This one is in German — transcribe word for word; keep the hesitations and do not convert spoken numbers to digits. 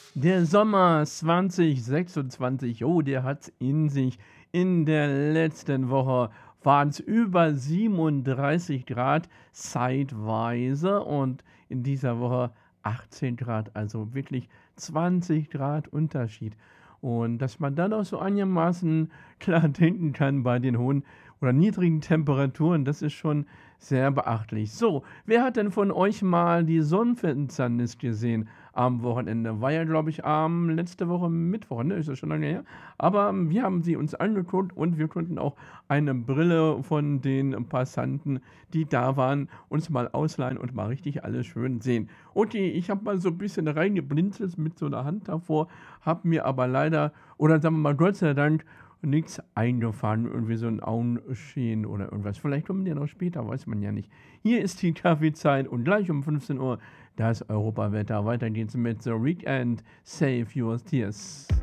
Der Sommer zwanzig sechsundzwanzig, oh, der hat's in sich. In der letzten Woche waren's über siebenunddreißig Grad zeitweise und in dieser Woche achtzehn Grad, also wirklich zwanzig Grad Unterschied. Und dass man dann auch so einigermaßen klar denken kann bei den hohen oder niedrigen Temperaturen, das ist schon sehr beachtlich. So, wer hat denn von euch mal die Sonnenfinsternis gesehen am Wochenende? War ja, glaube ich, am letzte Woche Mittwoch, ne? Ist ja schon lange her. Aber ähm, wir haben sie uns angeguckt und wir konnten auch eine Brille von den Passanten, die da waren, uns mal ausleihen und mal richtig alles schön sehen. Okay, ich habe mal so ein bisschen reingeblinzelt mit so einer Hand davor, habe mir aber leider, oder sagen wir mal Gott sei Dank, nichts eingefangen, irgendwie so ein Augenschehen oder irgendwas. Vielleicht kommen die ja noch später, weiß man ja nicht. Hier ist die Kaffeezeit und gleich um fünfzehn Uhr das Europawetter. Weiter geht's mit The Weekend. Save Your Tears.